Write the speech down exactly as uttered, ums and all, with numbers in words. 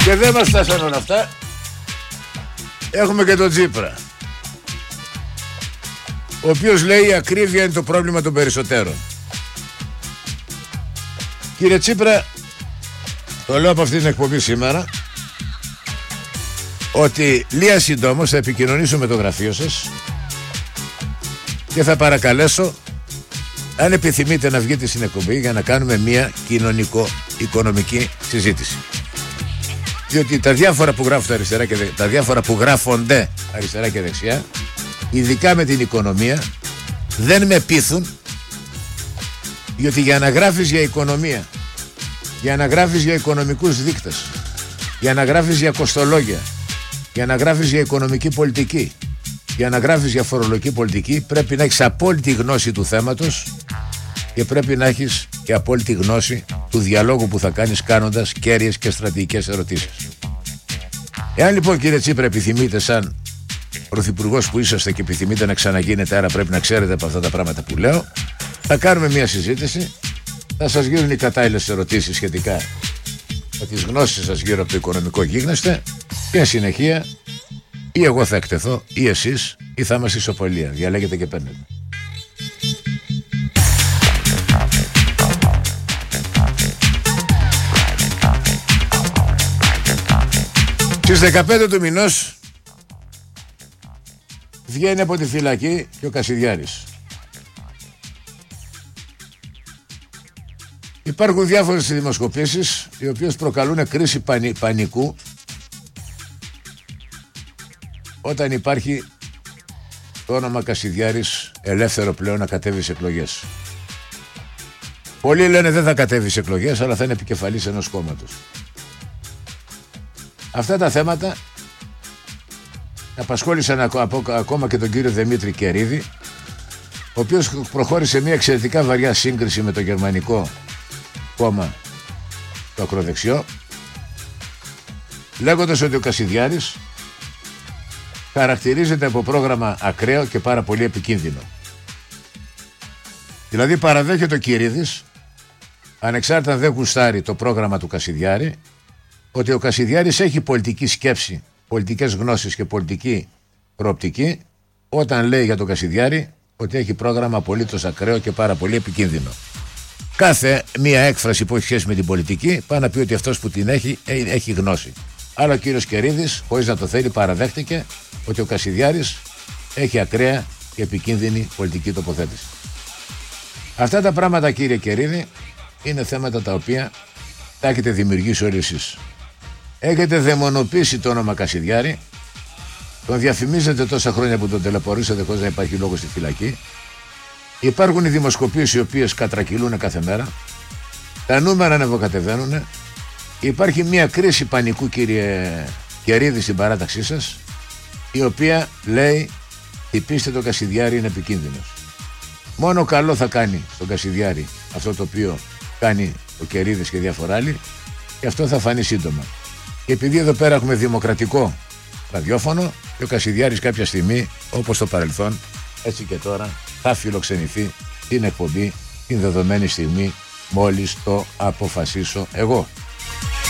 Και δεν μας φτάσαν όλα αυτά. Έχουμε και τον Τσίπρα, ο οποίος λέει η ακρίβεια είναι το πρόβλημα των περισσότερων. Κύριε Τσίπρα, το λέω από αυτή την εκπομπή σήμερα, ότι λία συντόμως θα επικοινωνήσω με το γραφείο σας και θα παρακαλέσω, αν επιθυμείτε, να βγείτε στην εκπομπή για να κάνουμε μια κοινωνικο-οικονομική συζήτηση. Διότι τα διάφορα που γράφουν αριστερά και δε... τα διάφορα που γράφονται αριστερά και δεξιά, ειδικά με την οικονομία, δεν με πείθουν. Διότι για να γράφεις για οικονομία, για να γράφεις για οικονομικούς δείκτες, για να γράφεις για κοστολόγια, για να γράφεις για οικονομική πολιτική, για να γράφεις για φορολογική πολιτική, πρέπει να έχεις απόλυτη γνώση του θέματος και πρέπει να έχεις και απόλυτη γνώση του διαλόγου που θα κάνεις κάνοντας κέρυες και στρατηγικές ερωτήσεις. Εάν λοιπόν, κύριε Τσίπρα, επιθυμείτε σαν πρωθυπουργός που είσαστε και επιθυμείτε να ξαναγίνετε, άρα πρέπει να ξέρετε από αυτά τα πράγματα που λέω, θα κάνουμε μια συζήτηση, θα σας γίνουν οι κατάλληλες ερωτήσεις σχετικά με τις γνώσεις σας γύρω από το οικονομικό γίγνεσθε και εν συνεχεία ή εγώ θα εκτεθώ ή εσείς ή θα είμαστε ισοπαλία. Διαλέγετε και παίρνετε. Στις δεκαπέντε του μηνός βγαίνει από τη φυλακή και ο Κασιδιάρης. Υπάρχουν διάφορες δημοσκοπήσεις οι οποίες προκαλούν κρίση πανι, πανικού όταν υπάρχει το όνομα Κασιδιάρης ελεύθερο πλέον να κατέβει σε εκλογές. Πολλοί λένε δεν θα κατέβει σε εκλογές, αλλά θα είναι επικεφαλής ενός κόμματος. Αυτά τα θέματα απασχόλησαν ακόμα και τον κύριο Δημήτρη Κερίδη, ο οποίος προχώρησε μια εξαιρετικά βαριά σύγκριση με το γερμανικό κόμμα, το ακροδεξιό, λέγοντας ότι ο Κασιδιάρης χαρακτηρίζεται από πρόγραμμα ακραίο και πάρα πολύ επικίνδυνο. Δηλαδή παραδέχεται ο Κυρίδης, ανεξάρτητα αν δεν γουστάρει το πρόγραμμα του Κασιδιάρη, ότι ο Κασιδιάρης έχει πολιτική σκέψη, πολιτικές γνώσεις και πολιτική προοπτική όταν λέει για τον Κασιδιάρη ότι έχει πρόγραμμα απολύτως ακραίο και πάρα πολύ επικίνδυνο. Κάθε μία έκφραση που έχει σχέση με την πολιτική πάει να πει ότι αυτός που την έχει, έχει γνώση. Αλλά ο κύριος Κερίδης, χωρίς να το θέλει, παραδέχτηκε ότι ο Κασιδιάρης έχει ακραία και επικίνδυνη πολιτική τοποθέτηση. Αυτά τα πράγματα, κύριε Κερίδη, είναι θέματα τα οποία τα έχετε δημιουργήσει όλοι εσείς. Έχετε δαιμονοποιήσει το όνομα Κασιδιάρη, τον διαφημίζετε τόσα χρόνια που τον τελεπορήσατε χωρίς να υπάρχει λόγο στη φυλακή. Υπάρχουν οι δημοσκοπήσεις οι οποίες κατρακυλούν κάθε μέρα, τα νούμερα ανεβοκατεβαίνουν. Υπάρχει μια κρίση πανικού, κύριε Κερίδη, στην παράταξή σας, η οποία λέει χτυπήστε το Κασιδιάρη, είναι επικίνδυνος. Μόνο καλό θα κάνει στον Κασιδιάρη αυτό το οποίο κάνει ο Κερίδης και διάφορα άλλοι, και αυτό θα φανεί σύντομα. Και επειδή εδώ πέρα έχουμε δημοκρατικό ραδιόφωνο, και ο Κασιδιάρης κάποια στιγμή, όπως το παρελθόν, έτσι και τώρα, θα φιλοξενηθεί την εκπομπή την δεδομένη στιγμή, μόλις το αποφασίσω εγώ.